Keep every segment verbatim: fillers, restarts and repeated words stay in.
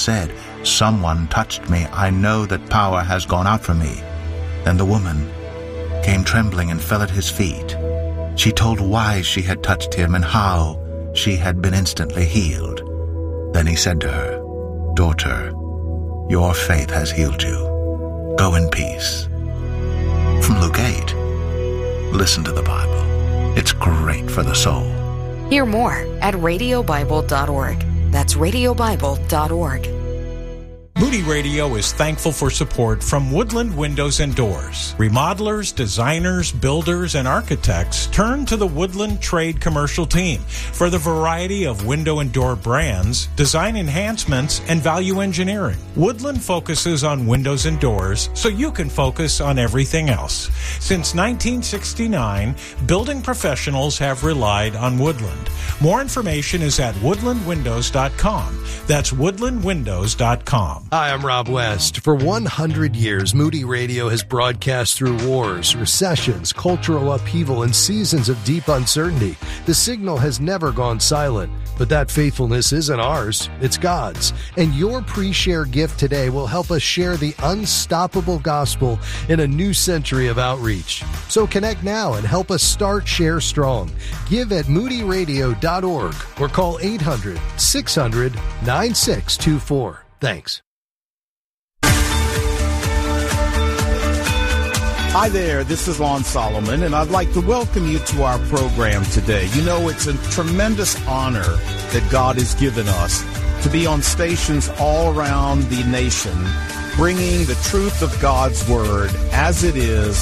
said, "Someone touched me. I know that power has gone out from me." Then the woman came trembling and fell at his feet. She told why she had touched him and how she had been instantly healed. Then he said to her, "Daughter, your faith has healed you. Go in peace." From Luke eight. Listen to the Bible. It's great for the soul. Hear more at radio bible dot org. That's radio bible dot org. Moody Radio is thankful for support from Woodland Windows and Doors. Remodelers, designers, builders, and architects turn to the Woodland Trade Commercial Team for the variety of window and door brands, design enhancements, and value engineering. Woodland focuses on windows and doors so you can focus on everything else. Since nineteen sixty-nine, building professionals have relied on Woodland. More information is at woodland windows dot com. That's woodland windows dot com. Hi, I'm Rob West. For one hundred years, Moody Radio has broadcast through wars, recessions, cultural upheaval, and seasons of deep uncertainty. The signal has never gone silent, but that faithfulness isn't ours, it's God's. And your pre-share gift today will help us share the unstoppable gospel in a new century of outreach. So connect now and help us start Share Strong. Give at moody radio dot org or call eight hundred, six hundred, nine six two four. Thanks. Hi there, this is Lon Solomon, and I'd like to welcome you to our program today. You know, it's a tremendous honor that God has given us to be on stations all around the nation, bringing the truth of God's Word as it is,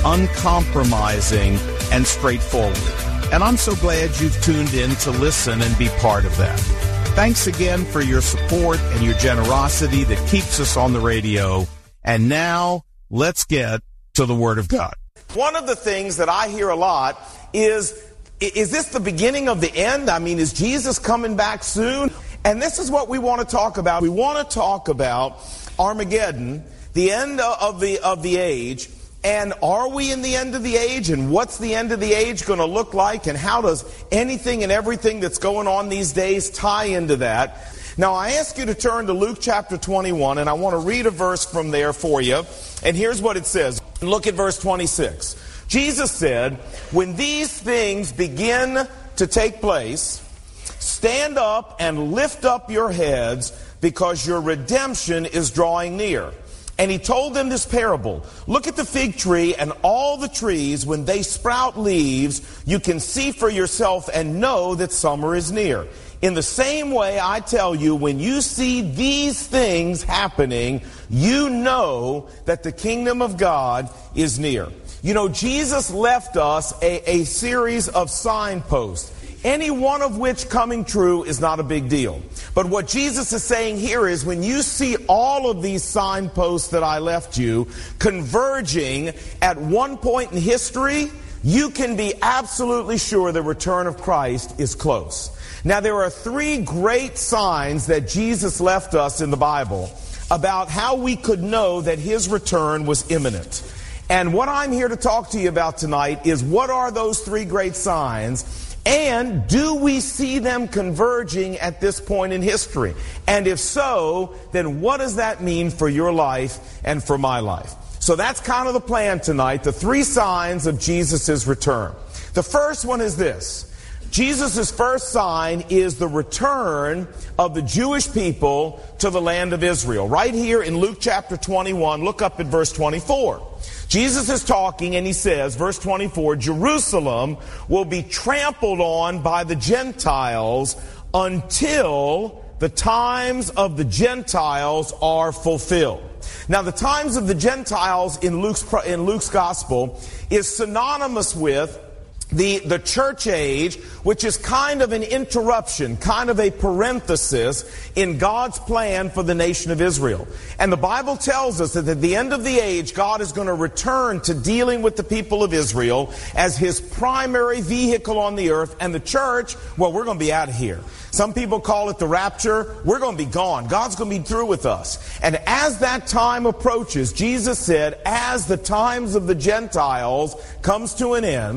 uncompromising and straightforward. And I'm so glad you've tuned in to listen and be part of that. Thanks again for your support and your generosity that keeps us on the radio. And now, let's get to the Word of God. One of the things that I hear a lot is, is this the beginning of the end? I mean, is Jesus coming back soon? And this is what we want to talk about. We want to talk about Armageddon, the end of the, of the age. And are we in the end of the age? And what's the end of the age going to look like? And how does anything and everything that's going on these days tie into that? Now, I ask you to turn to Luke chapter twenty-one, and I want to read a verse from there for you. And here's what it says. Look at verse twenty-six. Jesus said, "When these things begin to take place, stand up and lift up your heads, because your redemption is drawing near." And he told them this parable. "Look at the fig tree and all the trees. When they sprout leaves, you can see for yourself and know that summer is near. In the same way, I tell you, when you see these things happening, you know that the kingdom of God is near." You know, Jesus left us a, a series of signposts, any one of which coming true is not a big deal. But what Jesus is saying here is, when you see all of these signposts that I left you converging at one point in history, you can be absolutely sure the return of Christ is close. Now, there are three great signs that Jesus left us in the Bible about how we could know that his return was imminent. And what I'm here to talk to you about tonight is, what are those three great signs? And do we see them converging at this point in history? And if so, then what does that mean for your life and for my life? So that's kind of the plan tonight, the three signs of Jesus' return. The first one is this. Jesus' first sign is the return of the Jewish people to the land of Israel. Right here in Luke chapter twenty-one, look up at verse twenty-four. Jesus is talking and he says, verse twenty-four, "Jerusalem will be trampled on by the Gentiles until the times of the Gentiles are fulfilled." Now, the times of the Gentiles in Luke's, in Luke's gospel is synonymous with The, the church age, which is kind of an interruption, kind of a parenthesis in God's plan for the nation of Israel. And the Bible tells us that at the end of the age, God is going to return to dealing with the people of Israel as his primary vehicle on the earth. And the church, well, we're going to be out of here. Some people call it the rapture. We're going to be gone. God's going to be through with us. And as that time approaches, Jesus said, as the times of the Gentiles comes to an end,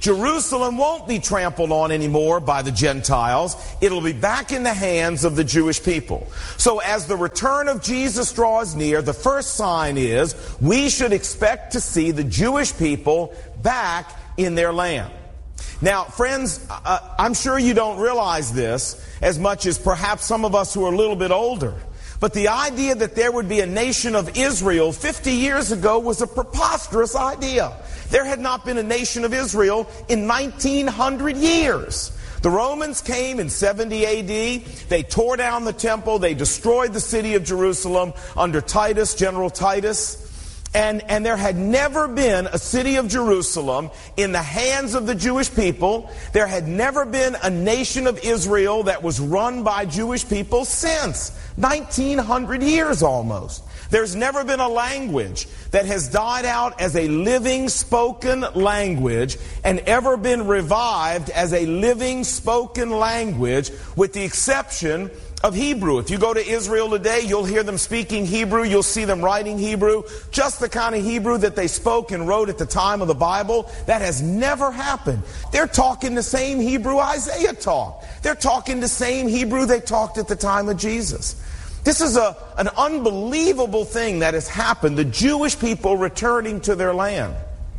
Jerusalem won't be trampled on anymore by the Gentiles. It'll be back in the hands of the Jewish people. So as the return of Jesus draws near, the first sign is we should expect to see the Jewish people back in their land. Now, friends, uh, I'm sure you don't realize this as much as perhaps some of us who are a little bit older. But the idea that there would be a nation of Israel fifty years ago was a preposterous idea. There had not been a nation of Israel in nineteen hundred years. The Romans came in seventy A D. They tore down the temple. They destroyed the city of Jerusalem under Titus, General Titus. And, and there had never been a city of Jerusalem in the hands of the Jewish people. There had never been a nation of Israel that was run by Jewish people since nineteen hundred years almost. There's never been a language that has died out as a living spoken language and ever been revived as a living spoken language, with the exception of Hebrew. If you go to Israel today, you'll hear them speaking Hebrew. You'll see them writing Hebrew. Just the kind of Hebrew that they spoke and wrote at the time of the Bible. That has never happened. They're talking the same Hebrew Isaiah talked. They're talking the same Hebrew they talked at the time of Jesus. This is a, an unbelievable thing that has happened. The Jewish people returning to their land.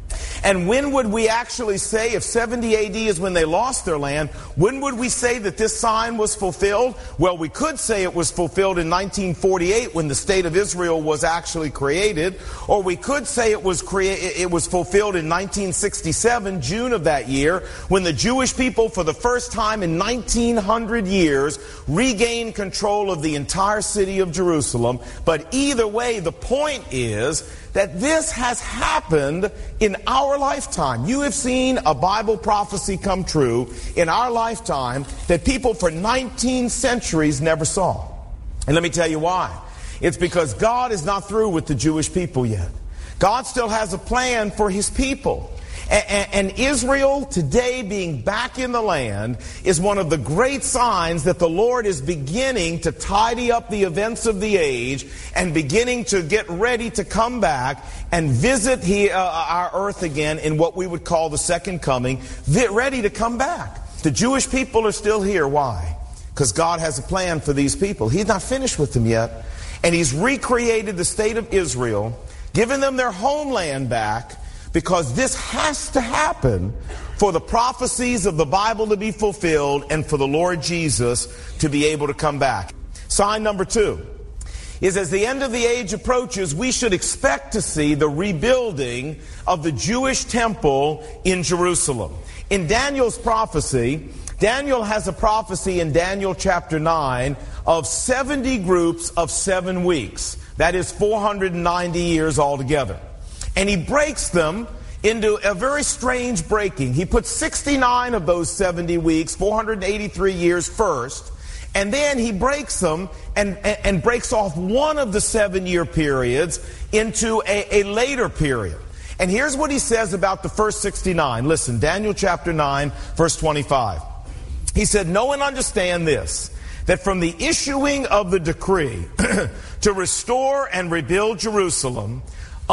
And when would we actually say, if seventy A D is when they lost their land, when would we say that this sign was fulfilled? Well, we could say it was fulfilled in nineteen forty-eight when the state of Israel was actually created, or we could say it was crea- it was fulfilled in nineteen sixty-seven, June of that year, when the Jewish people for the first time in nineteen hundred years regained control of the entire city of Jerusalem. But either way, the point is that this has happened in our lifetime. You have seen a Bible prophecy come true in our lifetime that people for nineteen centuries never saw. And let me tell you why. It's because God is not through with the Jewish people yet. God still has a plan for His people. And Israel today being back in the land is one of the great signs that the Lord is beginning to tidy up the events of the age and beginning to get ready to come back and visit he, uh, our earth again in what we would call the second coming, ready to come back. The Jewish people are still here. Why? Because God has a plan for these people. He's not finished with them yet. And He's recreated the state of Israel, given them their homeland back, because this has to happen for the prophecies of the Bible to be fulfilled and for the Lord Jesus to be able to come back. Sign number two is, as the end of the age approaches, we should expect to see the rebuilding of the Jewish temple in Jerusalem. In Daniel's prophecy, Daniel has a prophecy in Daniel chapter nine of seventy groups of seven weeks. That is four hundred ninety years altogether. And he breaks them into a very strange breaking. He puts sixty-nine of those seventy weeks, four hundred eighty-three years first, and then he breaks them and, and, and breaks off one of the seven-year periods into a, a later period. And here's what he says about the first sixty-nine. Listen, Daniel chapter nine, verse twenty-five. He said, "Know and understand this, that from the issuing of the decree to restore and rebuild Jerusalem,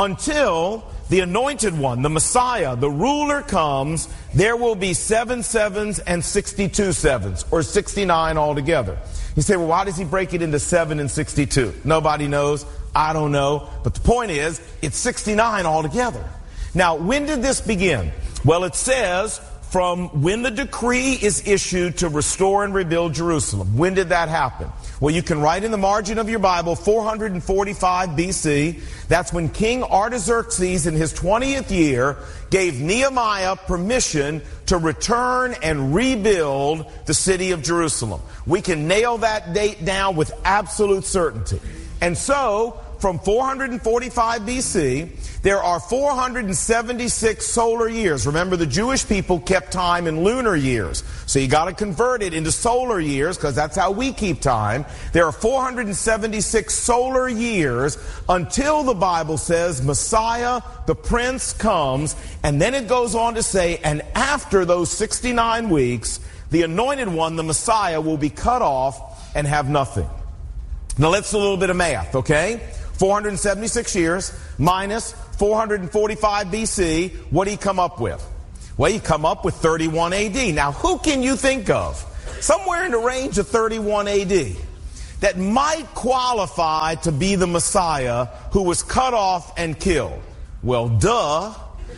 until the anointed one, the Messiah, the ruler comes, there will be seven sevens and sixty-two sevens, or sixty-nine altogether." You say, well, why does he break it into seven and sixty-two? Nobody knows. I don't know. But the point is, it's sixty-nine altogether. Now, when did this begin? Well, it says from when the decree is issued to restore and rebuild Jerusalem. When did that happen? Well, you can write in the margin of your Bible, four hundred forty-five B C. That's when King Artaxerxes in his twentieth year gave Nehemiah permission to return and rebuild the city of Jerusalem. We can nail that date down with absolute certainty. And so, from four hundred forty-five B C, there are four hundred seventy-six solar years. Remember, the Jewish people kept time in lunar years. So you got to convert it into solar years, because that's how we keep time. There are four hundred seventy-six solar years until the Bible says Messiah, the Prince, comes. And then it goes on to say, and after those sixty-nine weeks, the anointed one, the Messiah, will be cut off and have nothing. Now let's do a little bit of math, okay? four hundred seventy-six years minus four hundred forty-five B C, what do you come up with? Well, you come up with thirty-one A D. Now, who can you think of, somewhere in the range of thirty-one A D, that might qualify to be the Messiah who was cut off and killed? Well, duh.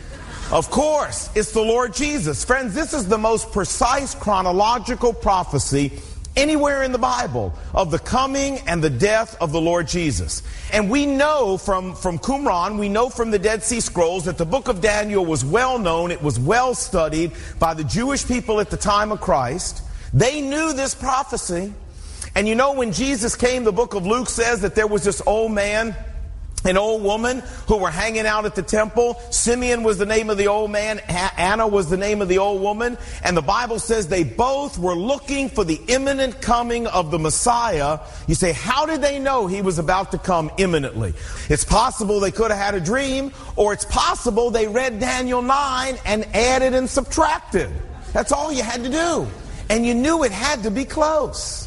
Of course, it's the Lord Jesus. Friends, this is the most precise chronological prophecy anywhere in the Bible of the coming and the death of the Lord Jesus. And we know from, from Qumran, we know from the Dead Sea Scrolls that the book of Daniel was well known. It was well studied by the Jewish people at the time of Christ. They knew this prophecy. And you know, when Jesus came, the book of Luke says that there was this old man, an old woman who were hanging out at the temple. Simeon was the name of the old man. Anna was the name of the old woman. And the Bible says they both were looking for the imminent coming of the Messiah. You say, how did they know he was about to come imminently? It's possible they could have had a dream, or it's possible they read Daniel nine and added and subtracted. That's all you had to do. And you knew it had to be close.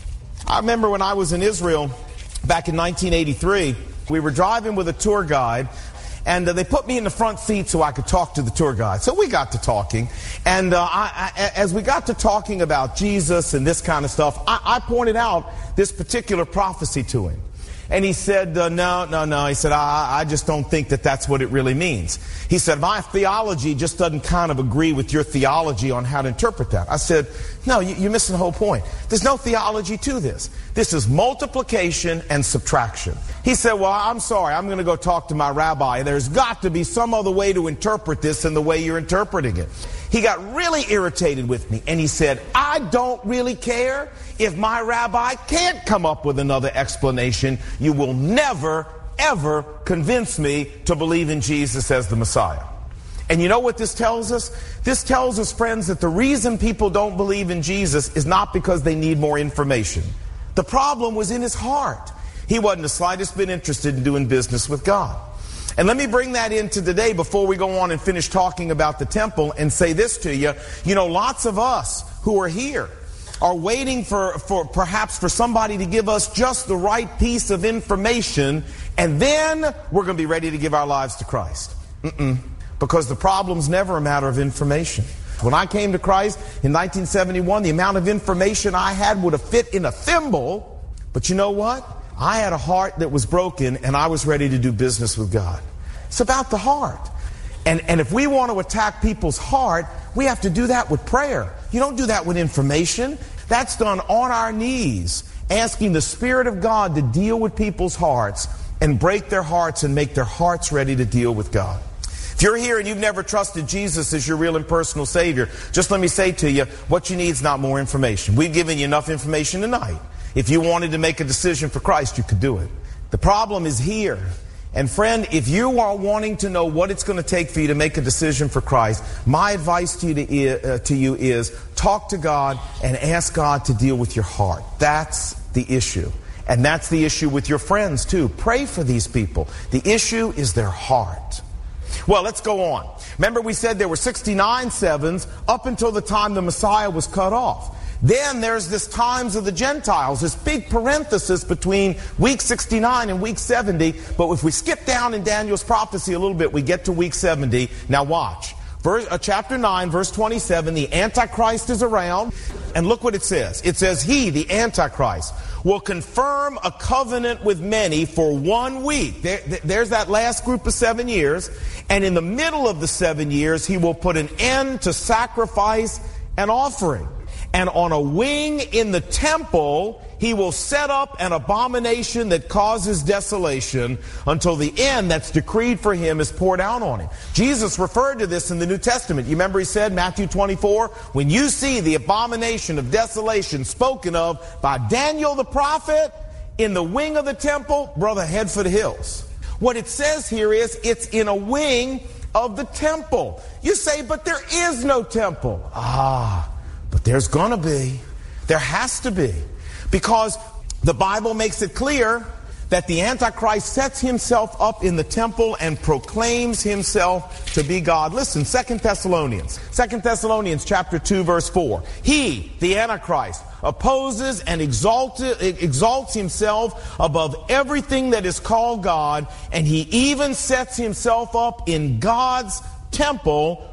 I remember when I was in Israel back in nineteen eighty-three, we were driving with a tour guide, and uh, they put me in the front seat so I could talk to the tour guide. So we got to talking, and uh, I, I, as we got to talking about Jesus and this kind of stuff, I, I pointed out this particular prophecy to him. And he said, uh, no, no, no. He said, I, I just don't think that that's what it really means. He said, my theology just doesn't kind of agree with your theology on how to interpret that. I said, no, you, you're missing the whole point. There's no theology to this. This is multiplication and subtraction. He said, well, I'm sorry. I'm going to go talk to my rabbi. There's got to be some other way to interpret this than the way you're interpreting it. He got really irritated with me, and he said, I don't really care if my rabbi can't come up with another explanation. You will never, ever convince me to believe in Jesus as the Messiah. And you know what this tells us? This tells us, friends, that the reason people don't believe in Jesus is not because they need more information. The problem was in his heart. He wasn't the slightest bit interested in doing business with God. And let me bring that into today before we go on and finish talking about the temple and say this to you. You know, lots of us who are here are waiting for, for perhaps for somebody to give us just the right piece of information, and then we're going to be ready to give our lives to Christ. Mm-mm. Because the problem's never a matter of information. When I came to Christ in nineteen seventy-one, the amount of information I had would have fit in a thimble. But you know what? I had a heart that was broken, and I was ready to do business with God. It's about the heart. And, and if we want to attack people's heart, we have to do that with prayer. You don't do that with information. That's done on our knees, asking the Spirit of God to deal with people's hearts and break their hearts and make their hearts ready to deal with God. If you're here and you've never trusted Jesus as your real and personal Savior, just let me say to you, what you need is not more information. We've given you enough information tonight. If you wanted to make a decision for Christ, you could do it. The problem is here. And friend, if you are wanting to know what it's going to take for you to make a decision for Christ, my advice to you, to, uh, to you is talk to God and ask God to deal with your heart. That's the issue. And that's the issue with your friends too. Pray for these people. The issue is their heart. Well, let's go on. Remember, we said there were sixty-nine sevens up until the time the Messiah was cut off. Then there's this times of the Gentiles, this big parenthesis between week sixty-nine and week seventy. But if we skip down in Daniel's prophecy a little bit, we get to week seventy. Now watch. Verse, uh, chapter nine, verse twenty-seven, the Antichrist is around. And look what it says. It says, he, the Antichrist, will confirm a covenant with many for one week. There, there's that last group of seven years. And in the middle of the seven years, he will put an end to sacrifice and offering. And on a wing in the temple, he will set up an abomination that causes desolation until the end that's decreed for him is poured out on him. Jesus referred to this in the New Testament. You remember he said, Matthew twenty-four, when you see the abomination of desolation spoken of by Daniel the prophet in the wing of the temple, brother, head for the hills. What it says here is it's in a wing of the temple. You say, but there is no temple. Ah, but there's going to be. There has to be. Because the Bible makes it clear that the Antichrist sets himself up in the temple and proclaims himself to be God. Listen, Second Thessalonians. Second Thessalonians chapter two, verse four. He, the Antichrist, opposes and exalts, exalts himself above everything that is called God, and he even sets himself up in God's temple,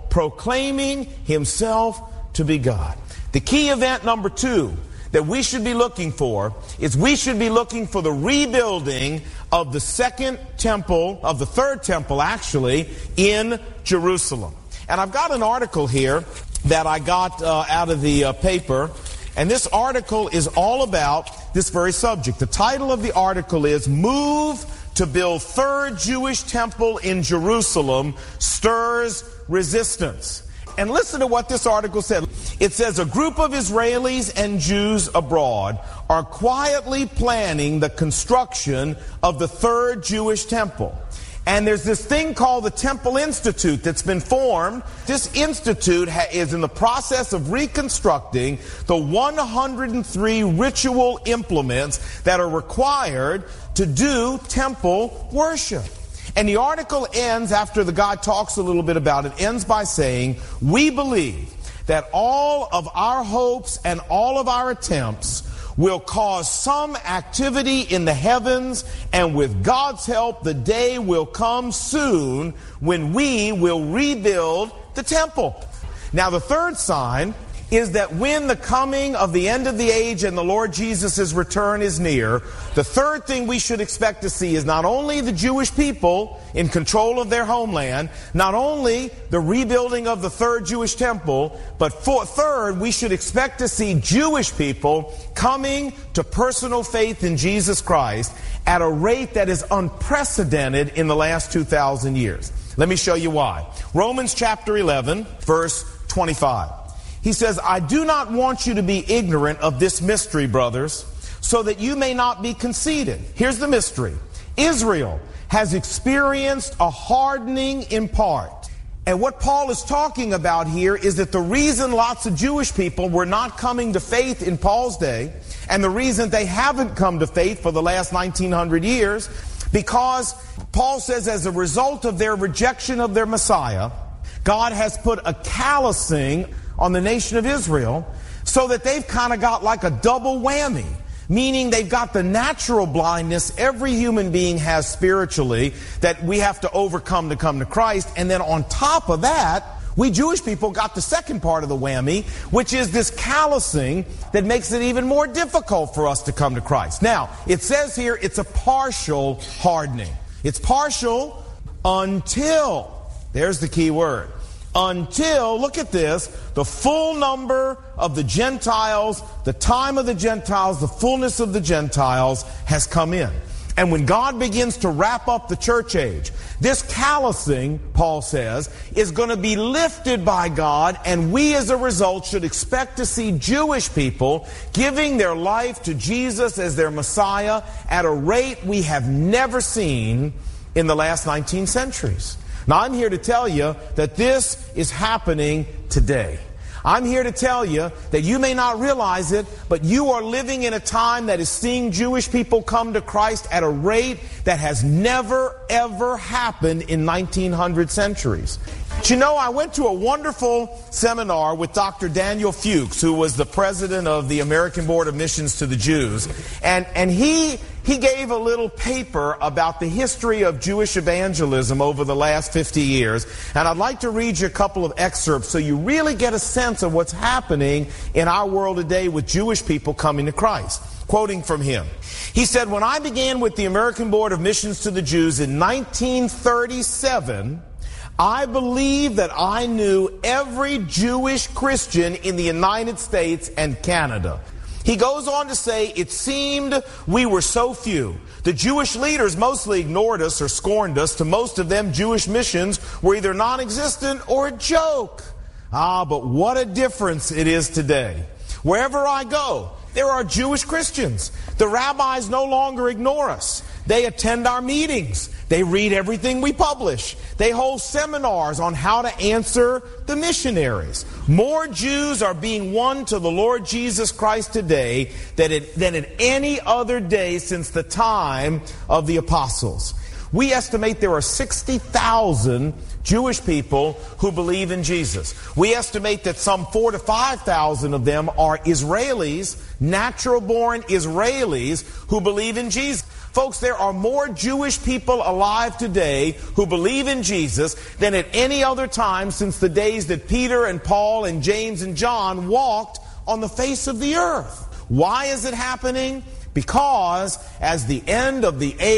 proclaiming himself to be God. The key event number two that we should be looking for is we should be looking for the rebuilding of the second temple, of the third temple actually, in Jerusalem. And I've got an article here that I got uh, out of the uh, paper, and this article is all about this very subject. The title of the article is "Move to Build Third Jewish Temple in Jerusalem Stirs Resistance." And listen to what this article said. It says, a group of Israelis and Jews abroad are quietly planning the construction of the third Jewish temple. And there's this thing called the Temple Institute that's been formed. This institute ha- is in the process of reconstructing the one hundred three ritual implements that are required to do temple worship. And the article ends, after the guy talks a little bit about it, ends by saying, we believe that all of our hopes and all of our attempts will cause some activity in the heavens, and with God's help, the day will come soon when we will rebuild the temple. Now, the third sign is that when the coming of the end of the age and the Lord Jesus' return is near, the third thing we should expect to see is not only the Jewish people in control of their homeland, not only the rebuilding of the third Jewish temple, but for, third, we should expect to see Jewish people coming to personal faith in Jesus Christ at a rate that is unprecedented in the last two thousand years. Let me show you why. Romans chapter eleven, verse twenty-five. He says, I do not want you to be ignorant of this mystery, brothers, so that you may not be conceited. Here's the mystery. Israel has experienced a hardening in part. And what Paul is talking about here is that the reason lots of Jewish people were not coming to faith in Paul's day, and the reason they haven't come to faith for the last nineteen hundred years, because Paul says as a result of their rejection of their Messiah, God has put a callousing on the nation of Israel, so that they've kind of got like a double whammy, meaning they've got the natural blindness every human being has spiritually that we have to overcome to come to Christ, and then on top of that, we Jewish people got the second part of the whammy, which is this callousing that makes it even more difficult for us to come to Christ. Now, it says here it's a partial hardening. It's partial until, there's the key word, until, look at this, the full number of the Gentiles, the time of the Gentiles, the fullness of the Gentiles has come in. And when God begins to wrap up the church age, this callousing, Paul says, is going to be lifted by God, and we as a result should expect to see Jewish people giving their life to Jesus as their Messiah at a rate we have never seen in the last nineteen centuries. Now, I'm here to tell you that this is happening today. I'm here to tell you that you may not realize it, but you are living in a time that is seeing Jewish people come to Christ at a rate that has never, ever happened in nineteen hundred centuries. But you know, I went to a wonderful seminar with Doctor Daniel Fuchs, who was the president of the American Board of Missions to the Jews, and, and he... He gave a little paper about the history of Jewish evangelism over the last fifty years. And I'd like to read you a couple of excerpts so you really get a sense of what's happening in our world today with Jewish people coming to Christ. Quoting from him. He said, when I began with the American Board of Missions to the Jews in nineteen thirty-seven, I believe that I knew every Jewish Christian in the United States and Canada. He goes on to say, it seemed we were so few. The Jewish leaders mostly ignored us or scorned us. To most of them, Jewish missions were either non-existent or a joke. Ah, but what a difference it is today. Wherever I go, there are Jewish Christians. The rabbis no longer ignore us. They attend our meetings. They read everything we publish. They hold seminars on how to answer the missionaries. More Jews are being won to the Lord Jesus Christ today than at, than at any other day since the time of the apostles. We estimate there are sixty thousand Jewish people who believe in Jesus. We estimate that some four to five thousand of them are Israelis, natural-born Israelis who believe in Jesus. Folks, there are more Jewish people alive today who believe in Jesus than at any other time since the days that Peter and Paul and James and John walked on the face of the earth. Why is it happening? Because as the end of the age